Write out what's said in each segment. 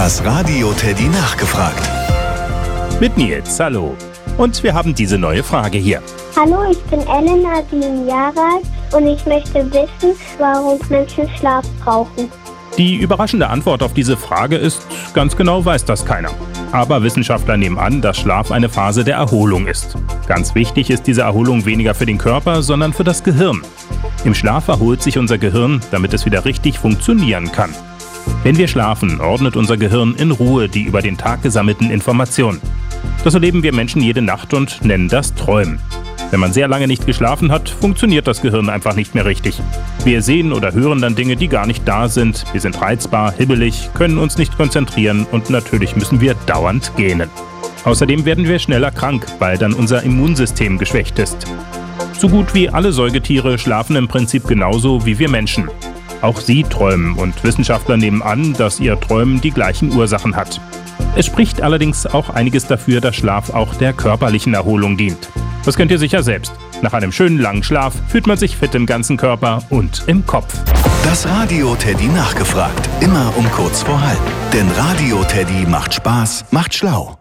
Das Radio Teddy nachgefragt. Mit Nils, hallo. Und wir haben diese neue Frage hier. Hallo, ich bin Elena, 7 Jahre alt und ich möchte wissen, warum Menschen Schlaf brauchen. Die überraschende Antwort auf diese Frage ist, ganz genau weiß das keiner. Aber Wissenschaftler nehmen an, dass Schlaf eine Phase der Erholung ist. Ganz wichtig ist diese Erholung weniger für den Körper, sondern für das Gehirn. Im Schlaf erholt sich unser Gehirn, damit es wieder richtig funktionieren kann. Wenn wir schlafen, ordnet unser Gehirn in Ruhe die über den Tag gesammelten Informationen. Das erleben wir Menschen jede Nacht und nennen das Träumen. Wenn man sehr lange nicht geschlafen hat, funktioniert das Gehirn einfach nicht mehr richtig. Wir sehen oder hören dann Dinge, die gar nicht da sind. Wir sind reizbar, hibbelig, können uns nicht konzentrieren und natürlich müssen wir dauernd gähnen. Außerdem werden wir schneller krank, weil dann unser Immunsystem geschwächt ist. So gut wie alle Säugetiere schlafen im Prinzip genauso wie wir Menschen. Auch sie träumen und Wissenschaftler nehmen an, dass ihr Träumen die gleichen Ursachen hat. Es spricht allerdings auch einiges dafür, dass Schlaf auch der körperlichen Erholung dient. Das kennt ihr sicher selbst. Nach einem schönen langen Schlaf fühlt man sich fit im ganzen Körper und im Kopf. Das Radio Teddy nachgefragt. Immer um kurz vor halb. Denn Radio Teddy macht Spaß, macht schlau.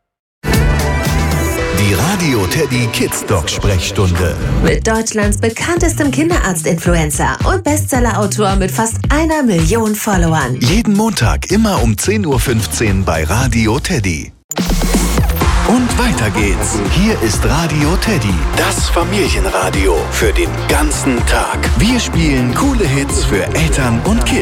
Die Radio Teddy Kids Dog Sprechstunde. Mit Deutschlands bekanntestem Kinderarzt-Influencer und Bestseller-Autor mit fast 1 Million Followern. Jeden Montag immer um 10.15 Uhr bei Radio Teddy. Und weiter geht's. Hier ist Radio Teddy, das Familienradio für den ganzen Tag. Wir spielen coole Hits für Eltern und Kids.